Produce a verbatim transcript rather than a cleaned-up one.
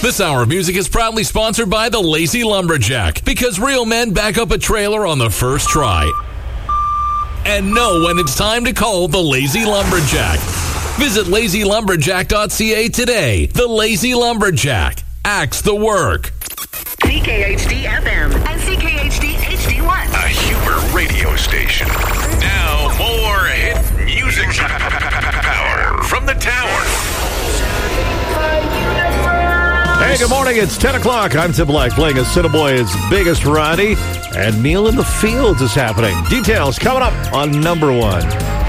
This hour of music is proudly sponsored by the Lazy Lumberjack, because real men back up a trailer on the first try and know when it's time to call the Lazy Lumberjack. Visit lazy lumberjack dot c a today. The Lazy Lumberjack. Axe the work. C K H D F M and C K H D H D one. A humor radio station. Now more hit music power from the tower. Hey, good morning. It's ten o'clock. I'm Tim Black playing Assiniboia's biggest variety. And Meal in the Fields is happening. Details coming up on number one.